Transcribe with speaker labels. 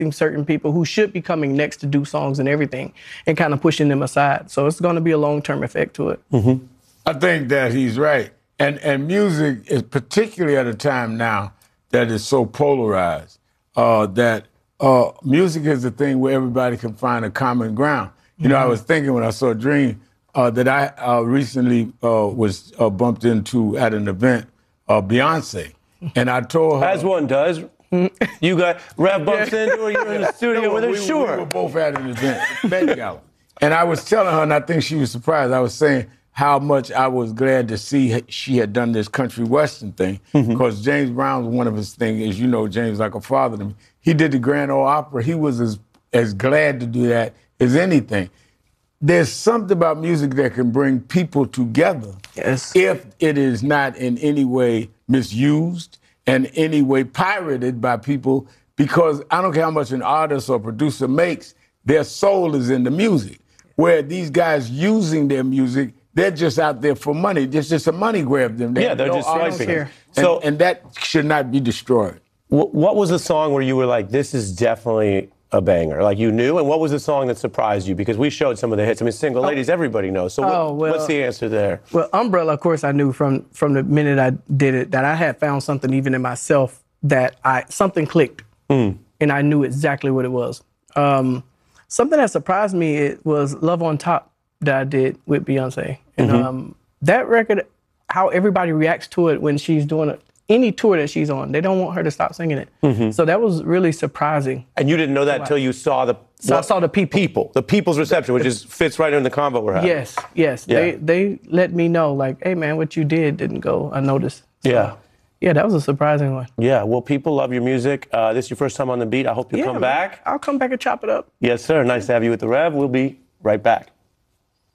Speaker 1: rejecting certain people who should be coming next to do songs and everything and kind of pushing them aside. So it's going to be a long-term effect to it.
Speaker 2: Mm-hmm.
Speaker 3: I think that he's right. And music is particularly at a time now that is so polarized, that music is the thing where everybody can find a common ground. You know, I was thinking when I saw Dream that I recently was bumped into at an event, Beyonce. And I told her...
Speaker 2: As one does. You got Rev bumps into her, you're in the studio with her, sure.
Speaker 3: We were both at an event, Met Gala. And I was telling her, and I think she was surprised, I was saying how much I was glad to see she had done this country western thing, because James Brown's one of his things, as you know, James like a father to me. He did the Grand Ole Opera. He was as glad to do that as anything. There's something about music that can bring people together if it is not in any way misused and any way pirated by people, because I don't care how much an artist or producer makes, their soul is in the music. Where these guys using their music, they're just out there for money. It's just a money grab them.
Speaker 2: They're just swiping.
Speaker 3: And that should not be destroyed.
Speaker 2: What was the song where you were like, this is definitely a banger, like you knew? And what was the song that surprised you? Because we showed some of the hits. I mean, Single Ladies, everybody knows. So what's the answer there?
Speaker 1: Well, Umbrella, of course, I knew from the minute I did it that I had found something even in myself that something clicked, and I knew exactly what it was. Something that surprised me, it was Love on Top that I did with Beyonce. And that record, how everybody reacts to it when she's doing any tour that she's on, they don't want her to stop singing it. So that was really surprising.
Speaker 2: And you didn't know that until you saw the...
Speaker 1: So I saw the people.
Speaker 2: The people's reception, which fits right in the convo we're having.
Speaker 1: Yes. Yeah. They let me know, like, hey, man, what you did didn't go unnoticed. So, yeah, that was a surprising one.
Speaker 2: Yeah, well, people love your music. This is your first time on The Beat. I hope you come back.
Speaker 1: I'll come back and chop it up.
Speaker 2: Yes, sir. Nice to have you with The Rev. We'll be right back.